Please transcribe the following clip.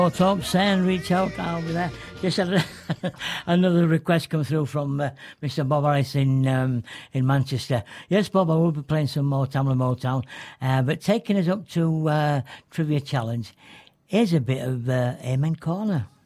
Talk, send, reach out, I'll be there. Just had another request come through from Mr. Bob Harris in Manchester. Yes, Bob, I will be playing some more Tamla Motown, but taking us up to Trivia Challenge, here's a bit of Amen Corner.